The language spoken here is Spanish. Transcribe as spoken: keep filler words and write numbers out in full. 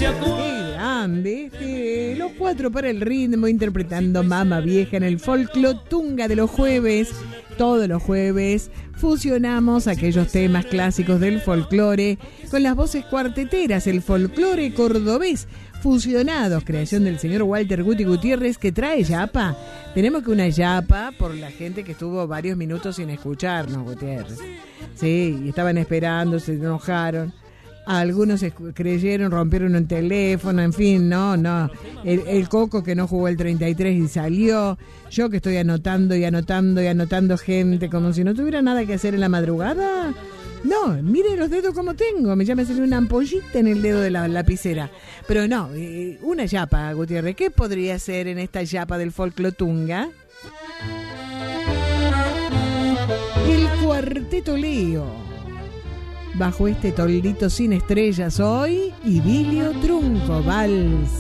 sea tú. Qué grande, este, los cuatro para el ritmo, interpretando Mama Vieja en el Folclotunga de los jueves. Todos los jueves fusionamos aquellos temas clásicos del folclore con las voces cuarteteras, el folclore cordobés fusionados, creación del señor Walter Guti Gutiérrez, que trae yapa. Tenemos que una yapa por la gente que estuvo varios minutos sin escucharnos, Gutiérrez. Sí, y estaban esperando, se enojaron. Algunos creyeron, rompieron un teléfono, en fin, no, no. El, el Coco que no jugó el treinta y tres y salió. Yo que estoy anotando y anotando y anotando gente como si no tuviera nada que hacer en la madrugada. No, mire los dedos como tengo. Me llama una ampollita en el dedo de la lapicera. Pero no, eh, una yapa, Gutiérrez. ¿Qué podría ser en esta yapa del Folclotunga? El Cuarteto Leo. Bajo este toldito sin estrellas hoy, Idilio Trunco Vals.